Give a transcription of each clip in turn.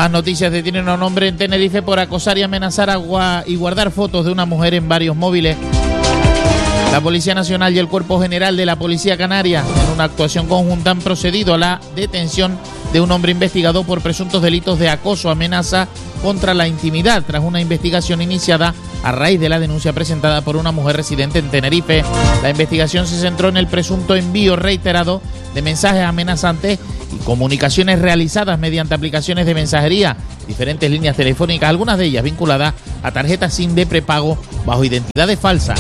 Más noticias. Detienen a un hombre en Tenerife por acosar y amenazar y guardar fotos de una mujer en varios móviles. La Policía Nacional y el Cuerpo General de la Policía Canaria, en una actuación conjunta, han procedido a la detención de un hombre investigado por presuntos delitos de acoso, amenaza contra la intimidad, tras una investigación iniciada a raíz de la denuncia presentada por una mujer residente en Tenerife. La investigación se centró en el presunto envío reiterado de mensajes amenazantes y comunicaciones realizadas mediante aplicaciones de mensajería, diferentes líneas telefónicas, algunas de ellas vinculadas a tarjetas SIM de prepago bajo identidades falsas.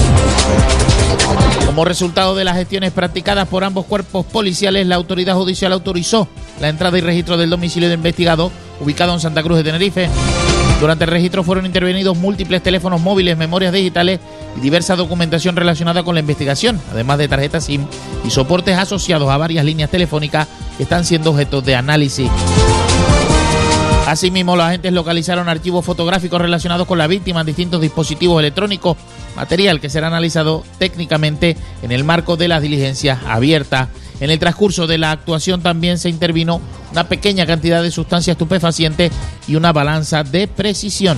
Como resultado de las gestiones practicadas por ambos cuerpos policiales, la autoridad judicial autorizó la entrada y registro del domicilio del investigado, ubicado en Santa Cruz de Tenerife. Durante el registro fueron intervenidos múltiples teléfonos móviles, memorias digitales y diversa documentación relacionada con la investigación, además de tarjetas SIM y soportes asociados a varias líneas telefónicas que están siendo objeto de análisis. Asimismo, los agentes localizaron archivos fotográficos relacionados con la víctima en distintos dispositivos electrónicos, material que será analizado técnicamente en el marco de las diligencias abiertas. En el transcurso de la actuación también se intervino una pequeña cantidad de sustancias estupefacientes y una balanza de precisión.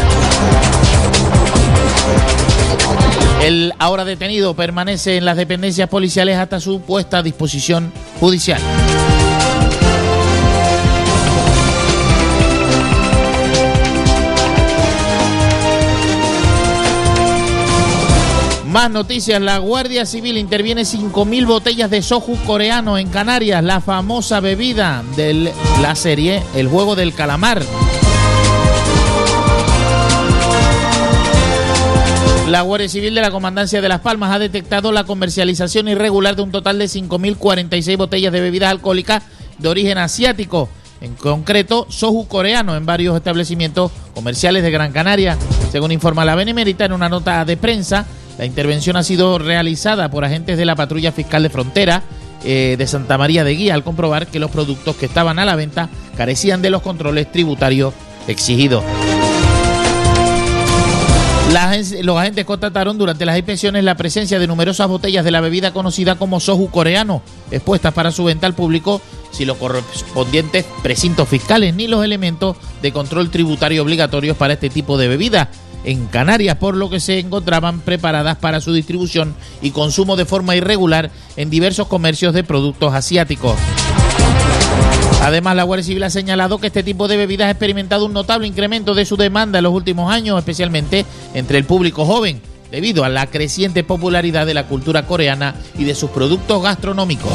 El ahora detenido permanece en las dependencias policiales hasta su puesta a disposición judicial. Más noticias. La Guardia Civil interviene 5.000 botellas de soju coreano en Canarias, la famosa bebida de la serie El Juego del Calamar. La Guardia Civil de la Comandancia de Las Palmas ha detectado la comercialización irregular de un total de 5.046 botellas de bebidas alcohólicas de origen asiático, en concreto soju coreano, en varios establecimientos comerciales de Gran Canaria. Según informa la Benemérita en una nota de prensa, la intervención ha sido realizada por agentes de la Patrulla Fiscal de Frontera de Santa María de Guía, al comprobar que los productos que estaban a la venta carecían de los controles tributarios exigidos. Los agentes constataron durante las inspecciones la presencia de numerosas botellas de la bebida conocida como soju coreano, expuestas para su venta al público sin los correspondientes precintos fiscales ni los elementos de control tributario obligatorios para este tipo de bebida en Canarias, por lo que se encontraban preparadas para su distribución y consumo de forma irregular en diversos comercios de productos asiáticos. Además, la Guardia Civil ha señalado que este tipo de bebidas ha experimentado un notable incremento de su demanda en los últimos años, especialmente entre el público joven, debido a la creciente popularidad de la cultura coreana y de sus productos gastronómicos.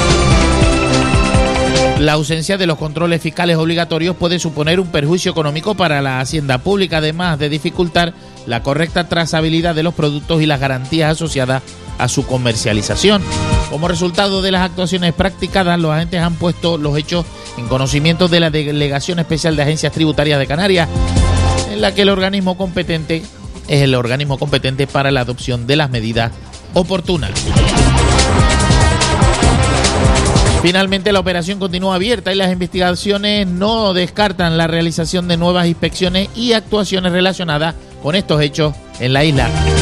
La ausencia de los controles fiscales obligatorios puede suponer un perjuicio económico para la hacienda pública, además de dificultar la correcta trazabilidad de los productos y las garantías asociadas a su comercialización. Como resultado de las actuaciones practicadas, los agentes han puesto los hechos en conocimiento de la Delegación Especial de Agencias Tributarias de Canarias, en la que el organismo competente es el organismo competente para la adopción de las medidas oportunas. Finalmente, la operación continúa abierta y las investigaciones no descartan la realización de nuevas inspecciones y actuaciones relacionadas con estos hechos en la isla.